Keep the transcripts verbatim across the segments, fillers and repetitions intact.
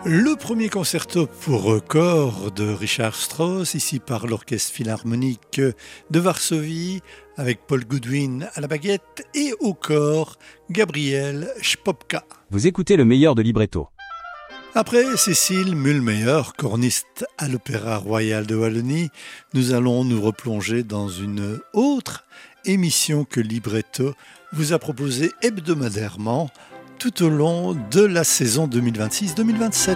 Le premier concerto pour corps de Richard Strauss, ici par l'Orchestre Philharmonique de Varsovie, avec Paul Goodwin à la baguette et au corps Gabriel Špopka. Vous écoutez le meilleur de libretto. Après Cécile Mühlmeyer, corniste à l'Opéra Royal de Wallonie, nous allons nous replonger dans une autre émission que Libretto vous a proposée hebdomadairement tout au long de la saison deux mille vingt-six deux mille vingt-sept.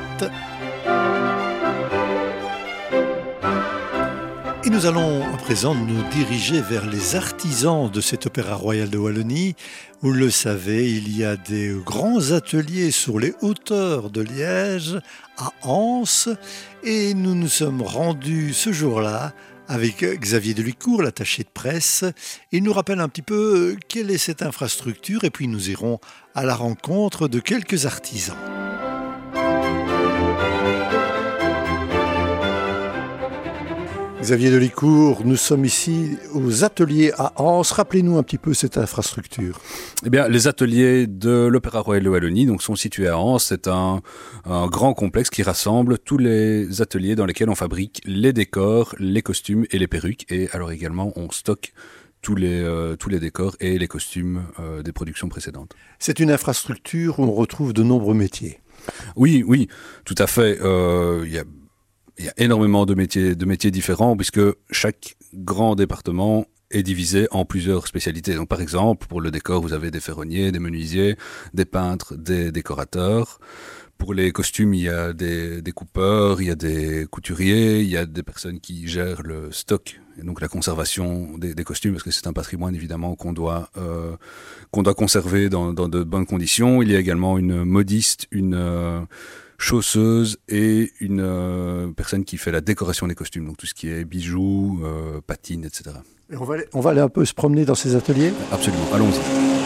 Et nous allons à présent nous diriger vers les artisans de cet Opéra Royal de Wallonie. Vous le savez, il y a des grands ateliers sur les hauteurs de Liège, à Anse, et nous nous sommes rendus ce jour-là avec Xavier Delicourt, l'attaché de presse. Il nous rappelle un petit peu quelle est cette infrastructure, et puis nous irons à la rencontre de quelques artisans. Xavier Delicourt, nous sommes ici aux ateliers à Anse. Rappelez-nous un petit peu cette infrastructure. Eh bien, les ateliers de l'Opéra Royal de Wallonie donc, sont situés à Anse. C'est un, un grand complexe qui rassemble tous les ateliers dans lesquels on fabrique les décors, les costumes et les perruques. Et alors également, on stocke tous les, euh, tous les décors et les costumes euh, des productions précédentes. C'est une infrastructure où on retrouve de nombreux métiers. Oui, oui, tout à fait. Euh, il y a Il y a énormément de métiers, de métiers différents puisque chaque grand département est divisé en plusieurs spécialités. Donc, par exemple, pour le décor, vous avez des ferronniers, des menuisiers, des peintres, des décorateurs. Pour les costumes, il y a des, des coupeurs, il y a des couturiers, il y a des personnes qui gèrent le stock et donc la conservation des, des costumes parce que c'est un patrimoine évidemment qu'on doit, euh, qu'on doit conserver dans, dans de bonnes conditions. Il y a également une modiste, une... Euh, chausseuse et une euh, personne qui fait la décoration des costumes, donc tout ce qui est bijoux, euh, patines, et cetera. Et on, va aller, on va aller un peu se promener dans ces ateliers ? Absolument, allons-y.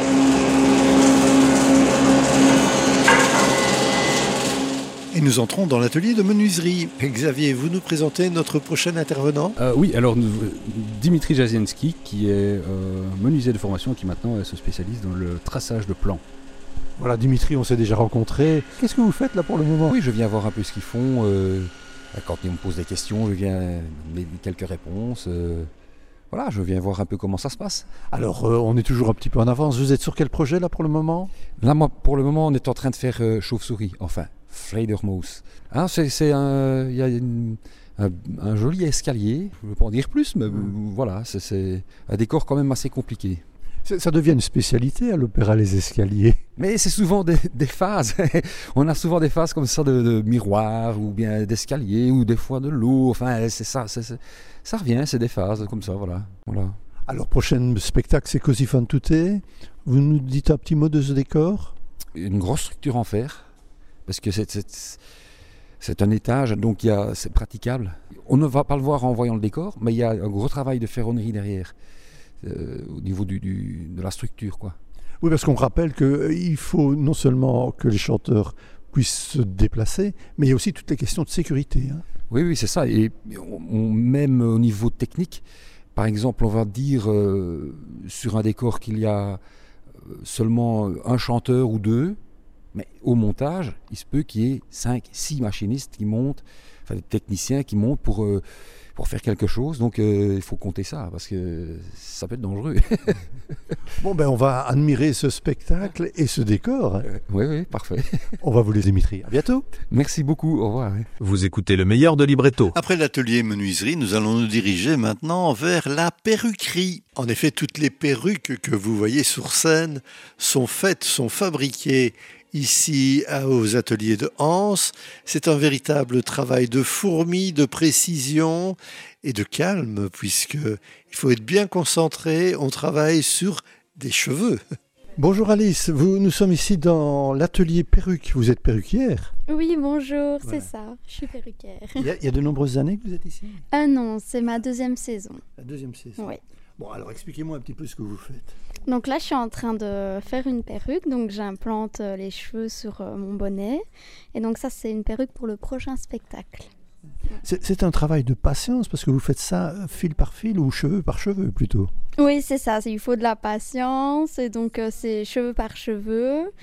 Et nous entrons dans l'atelier de menuiserie. Xavier, vous nous présentez notre prochain intervenant ? euh, Oui, alors nous, Dimitri Jazienski, qui est euh, menuisier de formation, qui maintenant se spécialise dans le traçage de plans. Voilà, Dimitri, on s'est déjà rencontrés. Qu'est-ce que vous faites là pour le moment ? Oui, je viens voir un peu ce qu'ils font. Euh, quand ils me posent des questions, je viens donner quelques réponses. Euh, voilà, je viens voir un peu comment ça se passe. Alors, euh, on est toujours un petit peu en avance. Vous êtes sur quel projet là pour le moment ? Là, moi, pour le moment, on est en train de faire euh, chauve-souris. Enfin, Fledermaus. Hein, c'est, c'est un, il y a une, un, un joli escalier. Je ne veux pas en dire plus, mais mmh. voilà, c'est, c'est un décor quand même assez compliqué. Ça devient une spécialité à l'opéra, les escaliers. Mais c'est souvent des, des phases. On a souvent des phases comme ça de, de miroirs ou bien d'escaliers ou des fois de l'eau. Enfin, c'est ça, c'est, c'est, ça revient, c'est des phases comme ça, voilà. voilà. Alors, prochain spectacle, c'est Così fan tutte. Vous nous dites un petit mot de ce décor ? Une grosse structure en fer, parce que c'est, c'est, c'est un étage, donc il y a, c'est praticable. On ne va pas le voir en voyant le décor, mais il y a un gros travail de ferronnerie derrière. Euh, au niveau du, du, de la structure, quoi. Oui, parce qu'on rappelle qu'il euh, faut non seulement que les chanteurs puissent se déplacer, mais il y a aussi toutes les questions de sécurité. Hein. Oui, oui, c'est ça. Et on, on, même au niveau technique, par exemple, on va dire euh, sur un décor qu'il y a seulement un chanteur ou deux, mais au montage, il se peut qu'il y ait cinq, six machinistes qui montent, enfin des techniciens qui montent pour... Euh, pour faire quelque chose, donc euh, il faut compter ça, parce que ça peut être dangereux. Bon, ben on va admirer ce spectacle et ce décor. Euh, oui, oui, parfait. On va vous les Dimitri. À bientôt. Merci beaucoup, au revoir. Vous écoutez le meilleur de libretto. Après l'atelier menuiserie, nous allons nous diriger maintenant vers la perruquerie. En effet, toutes les perruques que vous voyez sur scène sont faites, sont fabriquées ici aux ateliers de Anse. C'est un véritable travail de fourmi, de précision et de calme, puisqu'il faut être bien concentré. On travaille sur des cheveux. Bonjour Alice, vous, nous sommes ici dans l'atelier perruque. Vous êtes perruquière ? Oui, bonjour, Voilà. c'est ça, je suis perruquière. Il y, a, il y a de nombreuses années que vous êtes ici ? Ah non, c'est ma deuxième saison. La deuxième saison. Oui. Bon, alors expliquez-moi un petit peu ce que vous faites. Donc là, je suis en train de faire une perruque, donc j'implante les cheveux sur mon bonnet. Et donc ça, c'est une perruque pour le prochain spectacle. C'est, c'est un travail de patience parce que vous faites ça fil par fil ou cheveux par cheveux plutôt. Oui, c'est ça, il faut de la patience et donc euh, c'est cheveux par cheveux.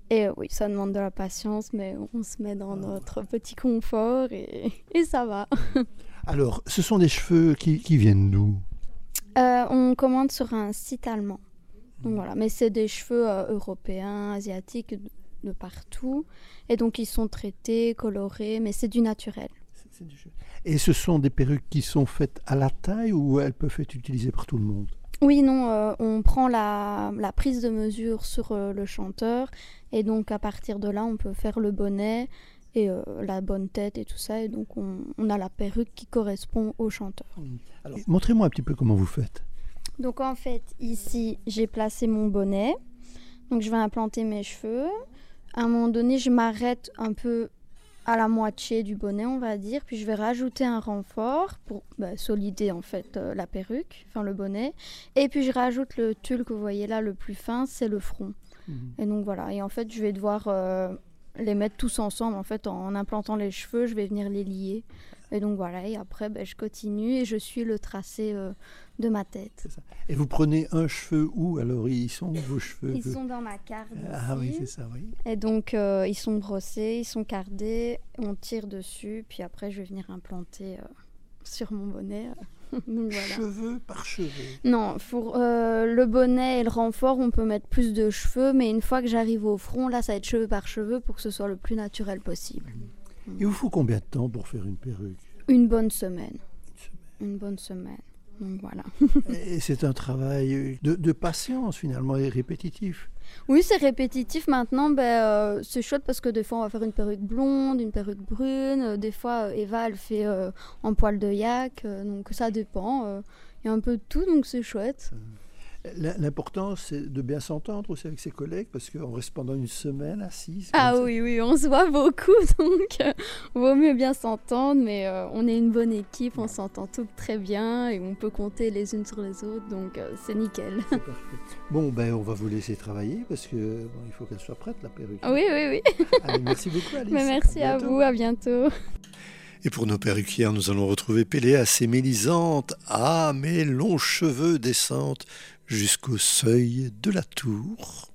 Et euh, oui, ça demande de la patience, mais on se met dans notre petit confort et, et ça va. Alors, ce sont des cheveux qui, qui viennent d'où? Euh, on commande sur un site allemand. Donc voilà, mais c'est des cheveux euh, européens, asiatiques, de, de partout. Et donc ils sont traités, colorés, mais c'est du naturel. C'est- c'est du cheveu. Et ce sont des perruques qui sont faites à la taille ou elles peuvent être utilisées par tout le monde? Oui, non, euh, on prend la, la prise de mesure sur euh, le chanteur. Et donc à partir de là, on peut faire le bonnet et euh, la bonne tête et tout ça. Et donc on, on a la perruque qui correspond au chanteur. Alors, montrez-moi un petit peu comment vous faites. Donc en fait, ici, j'ai placé mon bonnet. Donc je vais implanter mes cheveux. À un moment donné, je m'arrête un peu à la moitié du bonnet, on va dire. Puis je vais rajouter un renfort pour bah, solider en fait euh, la perruque, enfin le bonnet. Et puis je rajoute le tulle que vous voyez là, le plus fin, c'est le front. Mhm. Et donc voilà. Et en fait, je vais devoir euh, les mettre tous ensemble. En fait, en implantant les cheveux, je vais venir les lier. Et donc voilà. Et après, bah, je continue et je suis le tracé euh, de ma tête. C'est ça. Et vous prenez un cheveu où? Alors, ils sont où, vos cheveux? Ils que- sont dans ma carte Ah oui, ici. c'est ça, oui. Et donc, euh, ils sont brossés, ils sont cardés, on tire dessus, puis après, je vais venir implanter euh, sur mon bonnet. euh. Donc voilà. Cheveux par cheveux. Non, pour euh, le bonnet et le renfort, on peut mettre plus de cheveux, mais une fois que j'arrive au front, là, ça va être cheveux par cheveux pour que ce soit le plus naturel possible. Il vous faut combien de temps pour faire une perruque? Une bonne semaine. Une bonne semaine. Donc voilà. Et c'est un travail de, de patience finalement et répétitif. Oui, c'est répétitif maintenant. Ben, euh, c'est chouette parce que des fois, on va faire une perruque blonde, une perruque brune. Euh, des fois, euh, Eva, elle fait euh, en poil de yak. euh, donc ça dépend. euh, Il y a un peu de tout, donc c'est chouette. L- L'important, c'est de bien s'entendre aussi avec ses collègues parce qu'on reste pendant une semaine assis. Ah oui, oui, on se voit beaucoup, donc euh, vaut mieux bien s'entendre. Mais euh, on est une bonne équipe, on s'entend toutes très bien et on peut compter les unes sur les autres, donc euh, c'est nickel. C'est parfait. Bon, ben, on va vous laisser travailler parce que bon, il faut qu'elle soit prête, la perruque. Oui, oui, oui. Allez, merci beaucoup, Alice. Mais merci à bientôt. vous, à bientôt. Et pour nos perruquières, nous allons retrouver Péléas et Mélisande. Ah, mes longs cheveux descendent jusqu'au seuil de la tour.